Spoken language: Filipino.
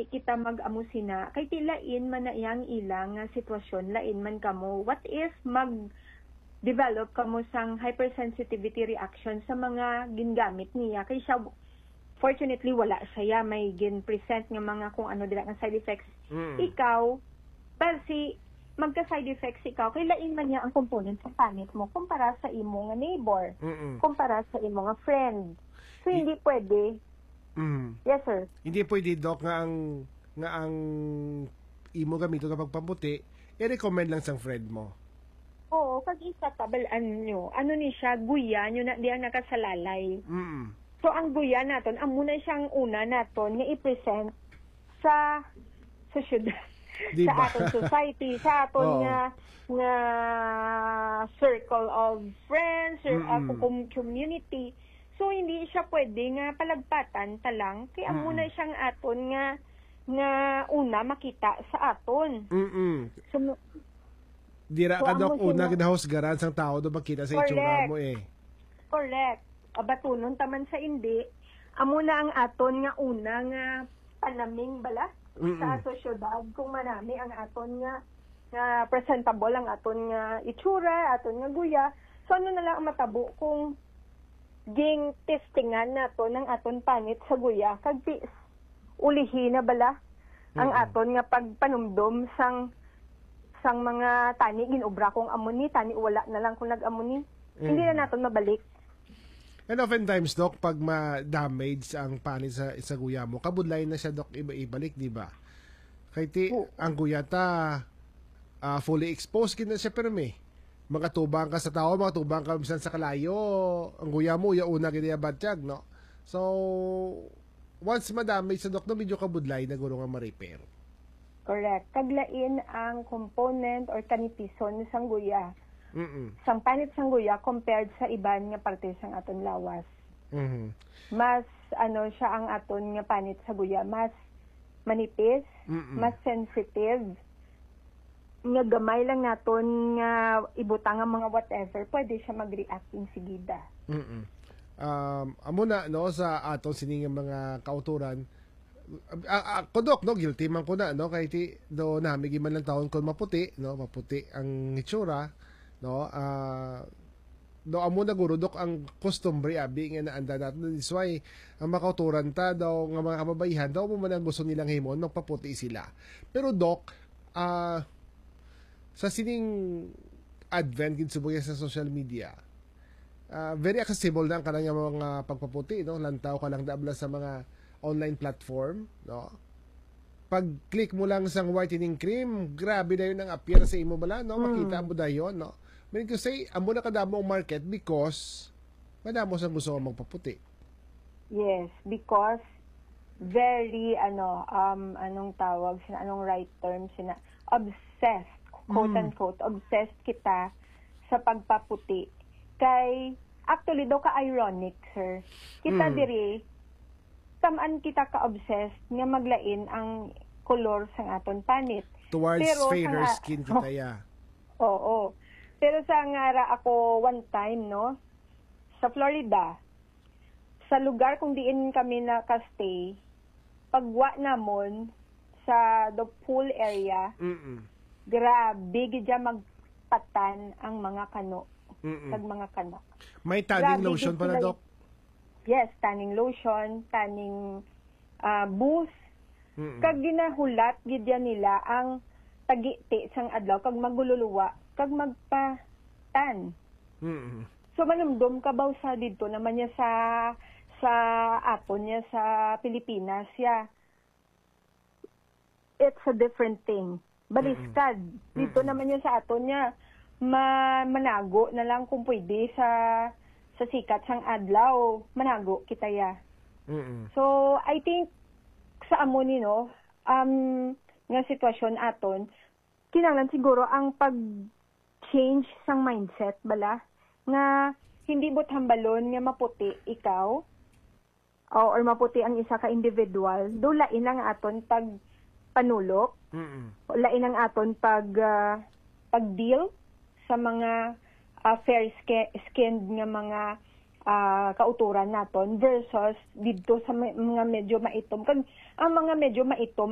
dili kita mag-amusina kay tilain man na iyang ilang nga sitwasyon lain man kamo. What if mag-develop kamo sang hypersensitivity reaction sa mga gingamit niya kay siya fortunately wala siya may gin-present nga mga kung ano dila nga side effects. Ikaw basi magka-side effects ikaw kay lain man niya ang component sa panit mo kumpara sa imo nga neighbor, kumpara sa imo nga friend. So hindi pwede. Yes, sir. Hindi pwede, Doc, nga ang imo gamito kapag pamputi, i-recommend lang sang friend mo. Oo, pag isa tabalaan nyo, ano ni siya, guya nyo na diyan nakasalalay. So, ang guya naton, ang muna siyang una naton nga i-present sa syudad, diba? sa aton society, sa aton nga circle of friends, community. So, hindi siya pwede nga palagpatan talang. Kaya muna siyang aton nga una makita sa aton. So, dira ka, Dok, una ginahusgaran sang tao do makita sa itsura mo eh. Correct. Abatunon taman sa hindi. Amo na ang aton nga una nga panaming bala sa sosyedad. Kung manami ang aton nga presentable ang aton nga itsura, aton nga guya. So, ano na lang ang matabo kung ging testingan nato ng aton panit sa guya kag ulihi na bala ang aton nga pagpanumdom sang mga tani ginobra kung amuni tani wala na lang kung nag-amuni hindi na naton mabalik. And oftentimes, Doc, pag ma-damage ang panit sa guya mo, kabudlay na siya, Doc, ibalik, di ba? Kaya ang guya ta fully exposed kina siya perme. Makatubang ka sa tao, makatubang ka bisan sa kalayo, ang guya mo, una ganyan batsyag, no? So, once madamage sa Doc, no, medyo kabudlay na guro nga ma-repair. Correct. Kaglain ang component or kanipison sang guya. Sang panit sang guya compared sa iban nga parte sang aton lawas. Mas, siya ang aton nga panit sa guya, mas manipis, mas sensitive, nga gamay lang naton nga ibutang ang mga whatever, pwede siya mag-react in sigida. Amo na, no, sa aton sining mga kauturan, ako, Dok, no, guilty man ko na, no, kay do namigi man lang taon kon maputi, no, maputi ang itsura, no, do amo na guro, Dok, ang customary abi nga naanda natin. This why ang makauturan ta daw nga mga kababayan daw mo man ang gusto nilang himon magpaputi sila. Pero, Dok, sa sining advent ginsubok sa social media, very accessible na ang kanang mga pagpaputi, no? Lantaw ka lang dabla sa mga online platform, no? Pag-click mo lang sang whitening cream, grabe na yun ang appear sa imo bala, no? Makita mo da yun, no? Meaning to say, amo na kadamo ang market because madamo sang gusto magpaputi. Yes, because very, anong tawag, anong right term, obsessed, quote-unquote, obsessed kita sa pagpaputi. Kay, actually, daw ka-ironic, sir. Kita diri, tamaan kita ka-obsessed nga maglain ang color sang aton panit. Towards fairer skin kita, ya. Oo. Pero sa ngara ako one time, no, sa Florida, sa lugar kung diin kami nakastay, pagwa namon sa the pool area, grabe gidya magpatan ang mga kano. Kag mga kano. May tanning lotion pala, Doc? Yes, tanning lotion, tanning booth. Kag ginahulat gidya nila ang tagiti sang adlaw kag magululuwa kag magpatan. So manumdom ka baw sa dito naman niya sa aton niya sa Pilipinas ya. It's a different thing. Baliskad. Dito naman niya sa aton niya manago na lang kung pwede sa sikat sang adlaw, manago kita ya. So I think sa amo ni, no, nga sitwasyon aton, kinahanglan siguro ang pag-change sang mindset bala nga hindi bot hambalon nga maputi ikaw or maputi ang isa ka individual, do lain ang aton pag panulok, lain ang aton pag-deal sa mga fair-skinned nga mga kauturan naton versus dito sa mga medyo maitom. Kag ang mga medyo maitom